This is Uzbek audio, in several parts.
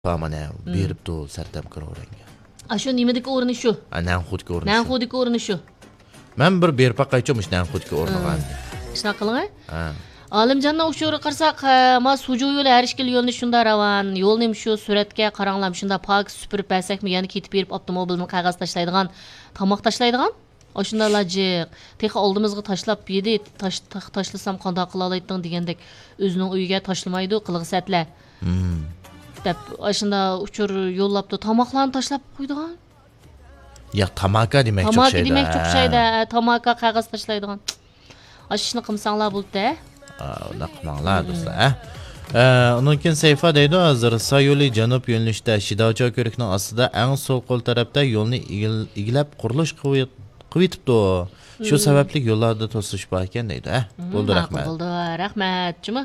Mana beribdi Sartam Kiro'ranga. Shu nimadagi o'rni shu? Nanxudga o'rni. Nanxudagi o'rni shu. Men bir berpa qaychomish Nanxudga o'rnagan. Shunaqa qiling. Ha. Olimjondan o'sha qarsak, ma suju yo'li har ikkil yo'lni shunda ravan, yo'lni shu suratga qaranglar, shunda pak supurib bersakmi, yana ketib berib avtomobilni qog'oz tashlaydigan, tomoq tashlaydigan. Oshundalar jiq. Tex oldimizga tashlab yedi, tashlasam qanday qila olayding degandek o'zining uyiga tashlamaydi, qilg'isatlar. Deb oshunda uchur yo'llabdi, tomoqlarni tashlab qo'ydigan. Ya tamaka demak çok Tamaka şeyda. demak çok şeyda, tamaka qog'oz tashlaydigan. Ashuni qilsanglar bo'ldi-da. Unda qilmanglar do'stlar. Undan keyin sayfa deydi hozir Sayoli janub yo'nalishida Shidovcha ko'rikning ostida eng so'l qo'l tarafda yo'lni igilab qurilish qilibdi. Shu sababli yo'llarda to'sish bor ekan deydi. Bo'ldi, rahmat. Bo'ldi, rahmat. Chimi?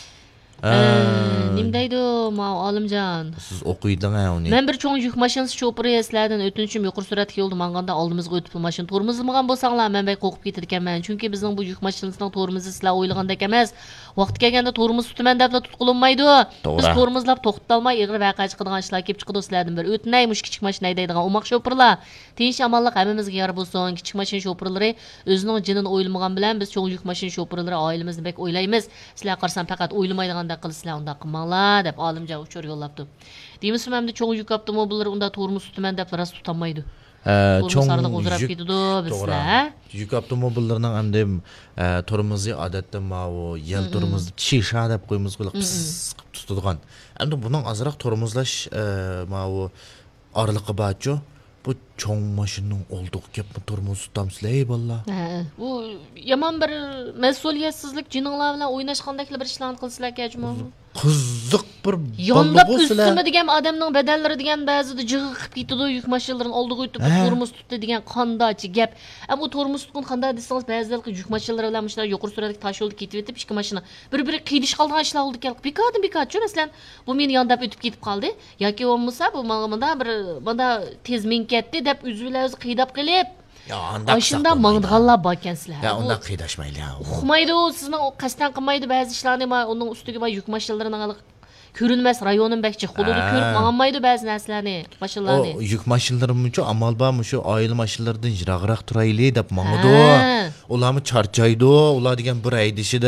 Nim deydi, ma Olimjon. Siz o'qiydingiz uni. Men bir cho'ng yuk mashinasi chopiri eslardan o'tinchim yuqori suratga yo'lda manganda oldimizga o'tib mashina tormozlamagan bo'lsanglar men bek qo'qib ketar ekanman. Chunki bizning bu yuk mashinasining tormozi sizlar o'ylagandek emas. Vaqt kelganda tormoz tutaman deb tutqilinmaydi. Biz tormozlab to'xtatolmay ig'ir voqea chiqadigan ishlar kelib chiqadi sizlardan bir. O'tnay mush kichik mashina deydigan umoq shopirlar. Tinch amallik hammamizga yar bo'lsin. Kichik mashina shopirlari o'zining jinini o'ylamagan bilan biz cho'ng yuk mashina shopirlari oilamizni bek o'ylaymiz. Sizlar qarsan faqat o'ylamaydigan qilsizlar unda qilmanglar deb olimjon uchur yo'llabdi. Deymizmi hamda cho'ng yuk avtomobillari unda tormoz tutaman deb ras tutolmaydi. Cho'ng o'zrab ketdi bizlar. Yuk avtomobillarining hamda tormozi odatda ma'u yel tormozni shisha deb qo'yamiz qilib tutadigan. Hamda buning azroq tormozlash ma'u orliqi borchu. Bu cho'ng mashinaning oldiga kelib tormoz tutamsizlar balla. Bu yomon bir mas'uliyatsizlik jininglar bilan o'ynashgandakli bir ishlarni qilsizlar kechmi? Qiziq bir yondab üstüme degan odamning badallari degan ba'zida jig'i qilib ketadi, yuk mashinalarini oldiga o'tib tormoz tutdi degan qandachi gap. Bu tormoz tutgan qanday desangiz ba'zilar yuk mashinalari bilan mushlar yuqori suratga tosh yo'lda ketib etib ikki mashina bir-biri qidish qolgan ishlar oldi kelib. Bekatchi masalan bu meni yondab o'tib ketib qoldi yoki bo'lmasa bu menda tez men ketdi deb o'zi qidab qilib Aşında mangdığanlar bor ekansizlar. Ya unda qiydashmayli. Uqmaydi, sizning qasdan qilmaydi ba'zi ishlarni, uning ustiga yuk mashinalarining ko'rinmas rayonin bekchi qo'lida ko'rib olmaydi ba'zi narsalarni, mashinlarni. O yuk mashinalarimcha amal bormi shu oila mashinalaridan yiraqroq turayli deb mangdi. Ularni charchaydi, ular degan bir aydishida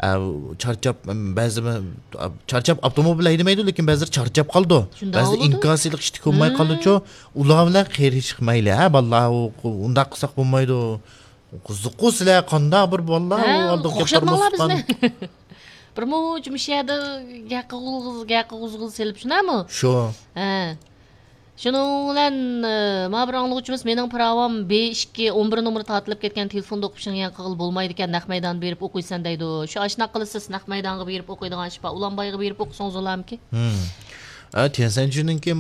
charchab avtomobil haydamaydi, lekin ba'zilar charchab qoldi. Ba'zi inkosiylik ishni ko'rmay qoldi-chu, ular bilan xeyri chiqmayli. Vallahi unda qilsak bo'lmaydi. Qiziqku sizlar qanday bir vallahi oldiga o'xshatmoqlar bir much mishada gaqig'uz selib shunami? Shu. Shuning bilan ma'bir anglag'uchimiz mening pravom B211 nomer tortilib ketgan telefonda o'qishing yanqig'il bo'lmaydi ekan, naq maydon berib o'qiysan deydi. Shu ashna qilasiz, naq maydonga berib o'qiydigan ish bor. Ulanbayga berib o'qisangiz bo'larmi-ki? Tensanchininki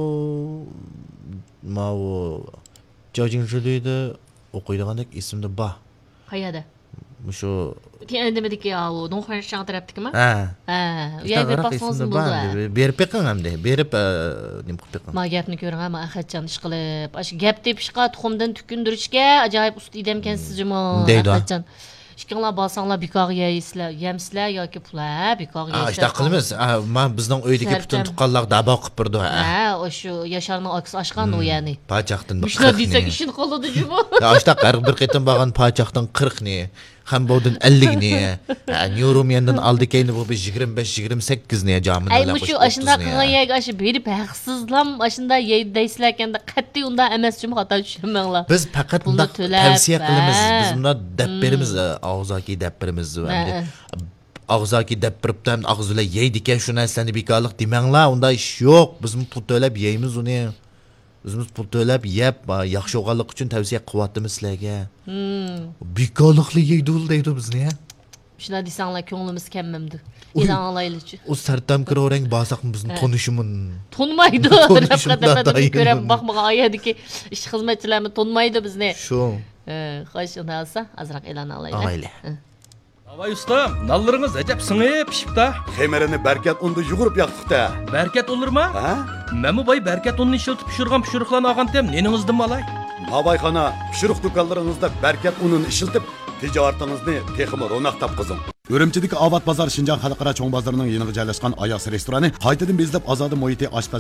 mau Jojingshudida o'qiydigandek ismda bor. Qayerda? Shu demedik ya o Donxan tarafdikimi? Uyga berib qo'ysangiz bo'ladi. Berib beqing hamda, berib nim qilib beqing. Ma gapni ko'ring, ma Ahadjon ish qilib, ash gap tepishga, tuxumdan tukundirishga ajoyib usta idem ekansizmi? Ahadjon. Ishkinglar bolsanglar bekorga yemsizlar yoki pullar bekorga yeysiz. Ishda qilamiz. Men bizning uydagi butun tuqqanlar dabo qilib birdi. O'shu Yasharning oksi ochgan u ya'ni. Pochaqdan bir 40 desak ishini qoladi juma. Ishda 41 qitim bo'lgan pochaqdan 40 ni. Ham bo'ldin 50 ni. Neuromiyandan oldi keyin bu 25-28 ni jamini. Ay shu ashunda qilgan yag ashi berib haqsizlam ashunda yeydi deysizlar ekanda qat'iy unda emas juma xato tushunmanglar. Biz faqat bunda tavsiya qilamiz. Biz bunda deb beramiz, og'zaki deb beramiz. Og'zaki deb biribdan og'zlar yeydi ekan shu narsani bekorlik demanglar, unda ish yo'q. Biz pul to'lab yeymiz uni. O'zimiz pul to'lab yeb, yaxshi o'g'anlik uchun tavsiya qilyapmiz sizlarga. Bekorlikli yeydi deydi bizni. Shuna desanglar ko'nglimiz kammamdi. E'lonlaylik. O Sartam Kiro'rang bosaqmi bizni tonishimin. Tonmaydi. Rafqatda ko'rib baxmagan ayadiki ish xizmatchilarni tonmaydi bizni. Shu. Xo'sh, unda olsa azroq e'lonlaylik. Avay ustam, nallarınız acab sınıp pişipta. Xemerini berkat undu yugurup yaktıqda. Berkat olur mu? Memu bay berkat ununu işiltip pişirgan pişiriklarını ağan tem, neningizdim malay? Mabayxana, pişirik dükanlarınızda berkat ununu işiltip ticaretinizni teximi ro'naq topqizing. Үрімчідегі Avat Bazar Şinjan Xalqara Çoğun Bazarının yanığı joylashgan Ayas restorani qaytadan bezlab azodi muhiti